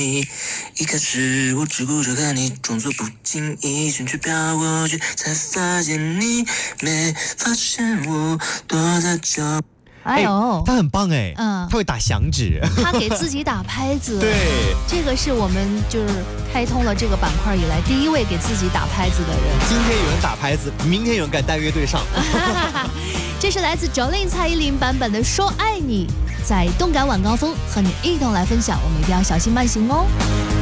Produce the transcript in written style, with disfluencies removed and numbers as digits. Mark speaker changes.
Speaker 1: 一开始我只顾着看你，装作不经意，先去飘过去，才发现你没发现我躲在脚。
Speaker 2: 哎呦，
Speaker 3: 他很棒哎，
Speaker 2: 嗯
Speaker 3: 他会打响指，
Speaker 2: 他给自己打拍子。
Speaker 3: 对，
Speaker 2: 这个是我们就是开通了这个板块以来第一位给自己打拍子的人。
Speaker 3: 今天有人打拍子，明天有人敢带乐队上。
Speaker 2: 这是来自 Jolin 蔡依林版本的《说爱你》，在动感晚高峰和你一同来分享，我们一定要小心慢行哦。